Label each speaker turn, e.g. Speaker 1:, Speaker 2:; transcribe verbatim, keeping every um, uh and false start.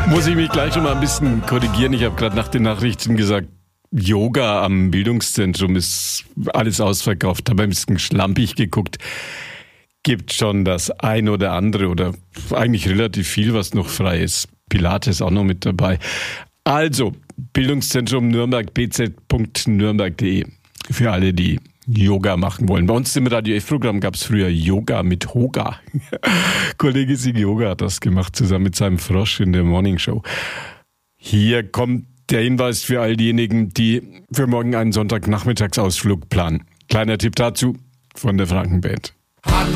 Speaker 1: Muss ich mich gleich schon mal ein bisschen korrigieren. Ich habe gerade nach den Nachrichten gesagt, Yoga am Bildungszentrum ist alles ausverkauft. Habe ein bisschen schlampig geguckt. Gibt schon das ein oder andere oder eigentlich relativ viel, was noch frei ist. Pilates auch noch mit dabei. Also, Bildungszentrum Nürnberg, b z punkt nürnberg punkt de für alle, die Yoga machen wollen. Bei uns im Radio F-Programm gab es früher Yoga mit Hoga. Kollege Sig Yoga hat das gemacht, zusammen mit seinem Frosch in der Morning Show. Hier kommt der Hinweis für all diejenigen, die für morgen einen Sonntagnachmittagsausflug planen. Kleiner Tipp dazu von der Frankenband.